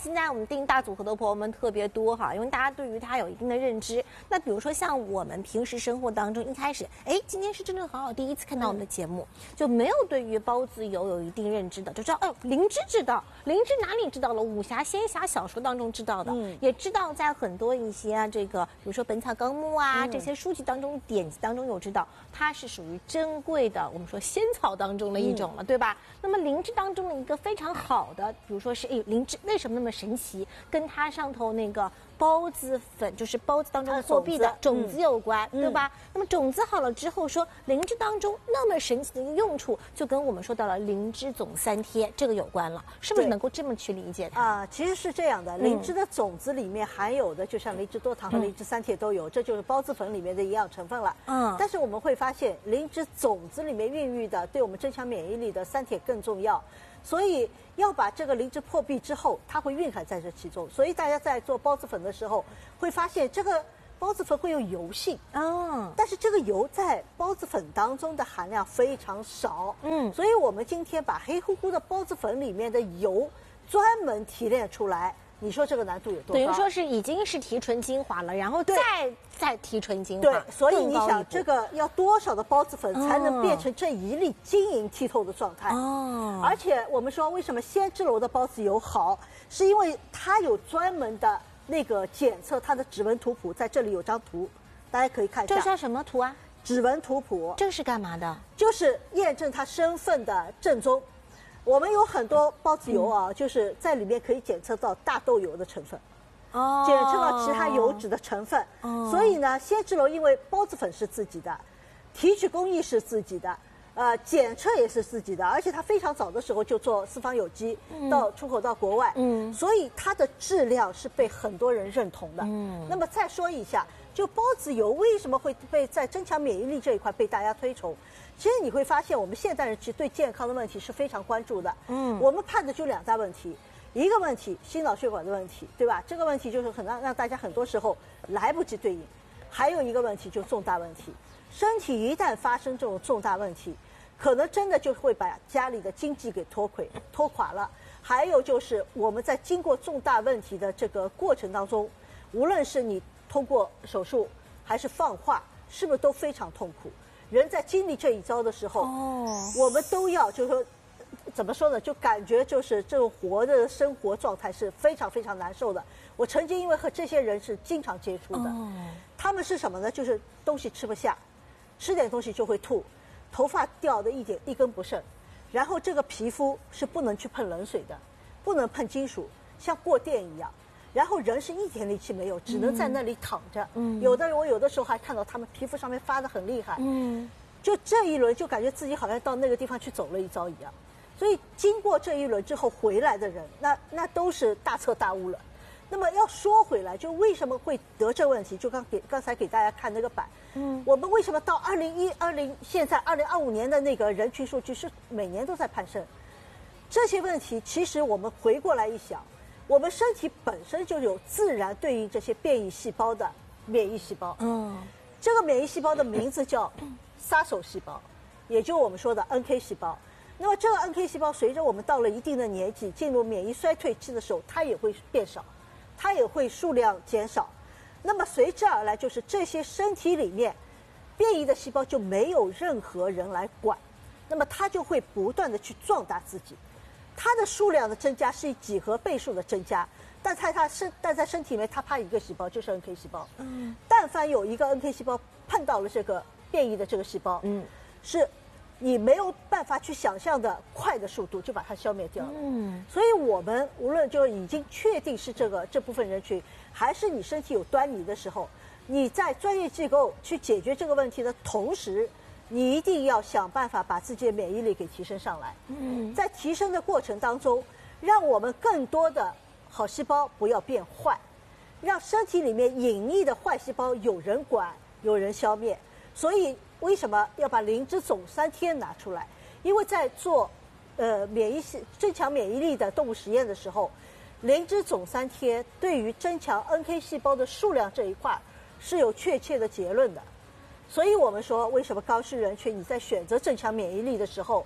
现在我们订大组合的朋友们特别多哈，因为大家对于它有一定的认知。那比如说像我们平时生活当中一开始，今天是真正好好第一次看到我们的节目，就没有对于孢子油有一定认知的，就知道灵芝知道，灵芝哪里知道了？武侠仙侠小说当中知道的，也知道在很多一些这个，比如说《本草纲目》啊、这些书籍当中典籍当中有知道，它是属于珍贵的，我们说仙草当中的一种了，对吧？那么灵芝当中的一个非常好的，比如说是灵芝为什么那么神奇，跟它上头那个孢子粉，就是孢子当中货币的种子有关，对吧？那么种子好了之后，说灵芝当中那么神奇的一个用处，就跟我们说到了灵芝总三贴这个有关了，是不是能够这么去理解它？ 其实是这样的，灵芝的种子里面含有的，就像灵芝多糖和灵芝三贴都有，这就是孢子粉里面的营养成分了。但是我们会发现，灵芝种子里面孕育的对我们增强免疫力的三铁更重要。所以要把这个灵芝破壁之后，它会蕴含在这其中。所以大家在做孢子粉的时候，会发现这个孢子粉会有油性，但是这个油在孢子粉当中的含量非常少，所以我们今天把黑乎乎的孢子粉里面的油专门提炼出来。你说这个难度有多高？ 等于说是已经是提纯精华了，然后再提纯精华。 对，所以你想这个要多少的孢子粉才能变成这一粒晶莹剔透的状态？而且我们说为什么仙芝楼的孢子油好，是因为它有专门的那个检测它的指纹图谱，在这里有张图，大家可以看一下。 这叫什么图啊？ 指纹图谱。 这是干嘛的？ 就是验证它身份的正宗。我们有很多孢子油啊，就是在里面可以检测到大豆油的成分，检测到其他油脂的成分。所以呢，仙芝楼因为孢子粉是自己的，提取工艺是自己的，检测也是自己的，而且它非常早的时候就做四方有机，到出口到国外，所以它的质量是被很多人认同的。那么再说一下，就孢子油为什么会被在增强免疫力这一块被大家推崇？其实你会发现，我们现代人其实对健康的问题是非常关注的。我们判的就两大问题，一个问题心脑血管的问题，对吧？这个问题就是让大家很多时候来不及对应。还有一个问题就是重大问题，身体一旦发生这种重大问题，可能真的就会把家里的经济给拖垮了。还有就是我们在经过重大问题的这个过程当中，无论是你通过手术还是放化，是不是都非常痛苦？人在经历这一遭的时候，我们都要就是说，怎么说呢？就感觉就是这种活的生活状态是非常非常难受的。我曾经因为和这些人是经常接触的，他们是什么呢？就是东西吃不下，吃点东西就会吐，头发掉的一根不剩，然后这个皮肤是不能去碰冷水的，不能碰金属，像过电一样。然后人是一点力气没有，只能在那里躺着。我有的时候还看到他们皮肤上面发得很厉害。就这一轮就感觉自己好像到那个地方去走了一遭一样。所以经过这一轮之后回来的人，那都是大彻大悟了。那么要说回来，就为什么会得这问题？就刚才给大家看那个版，我们为什么到现在2025年的那个人群数据是每年都在攀升？这些问题其实我们回过来一想。我们身体本身就有自然对应这些变异细胞的免疫细胞。这个免疫细胞的名字叫杀手细胞，也就我们说的 NK 细胞。那么这个 NK 细胞随着我们到了一定的年纪，进入免疫衰退期的时候，它也会变少，它也会数量减少。那么随之而来就是这些身体里面变异的细胞就没有任何人来管，那么它就会不断的去壮大自己。它的数量的增加是以几何倍数的增加，但在身体里面，它怕一个细胞就是 NK 细胞。但凡有一个 NK 细胞碰到了这个变异的这个细胞，是你没有办法去想象的快的速度就把它消灭掉了。所以我们无论就已经确定是这部分人群，还是你身体有端倪的时候，你在专业机构去解决这个问题的同时，你一定要想办法把自己的免疫力给提升上来。在提升的过程当中，让我们更多的好细胞不要变坏，让身体里面隐匿的坏细胞有人管，有人消灭。所以为什么要把灵芝总三贴拿出来？因为在做增强免疫力的动物实验的时候，灵芝总三贴对于增强 NK 细胞的数量这一块是有确切的结论的。所以我们说，为什么高需人群你在选择增强免疫力的时候，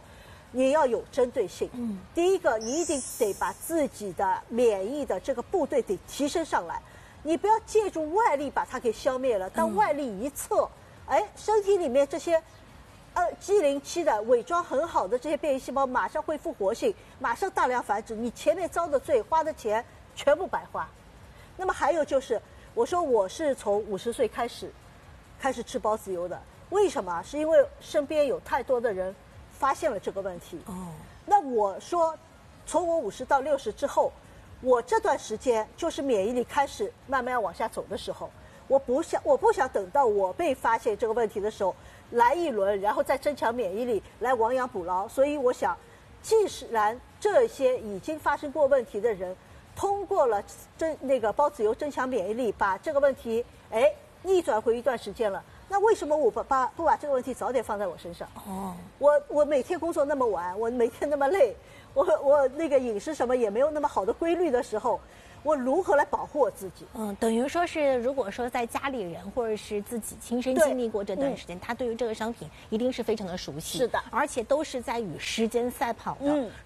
你要有针对性。第一个，你一定得把自己的免疫的这个部队得提升上来，你不要借助外力把它给消灭了。当外力一撤，身体里面这些G07的伪装很好的这些变异细胞马上恢复活性，马上大量繁殖，你前面遭的罪花的钱全部白花。那么还有就是，我说我是从50岁开始吃孢子油的，为什么？是因为身边有太多的人发现了这个问题。那我说，从我50到60之后，我这段时间就是免疫力开始慢慢往下走的时候，我不想等到我被发现这个问题的时候来一轮，然后再增强免疫力来亡羊补牢。所以我想，既然这些已经发生过问题的人通过了孢子油增强免疫力，把这个问题逆转回一段时间了，那为什么我不把这个问题早点放在我身上？我每天工作那么晚，我每天那么累，我那个饮食什么也没有那么好的规律的时候，我如何来保护我自己？ 等于说是，如果说在家里人或者是自己亲身经历过这段时间，他对于这个商品一定是非常的熟悉。 是的， 而且都是在与时间赛跑的。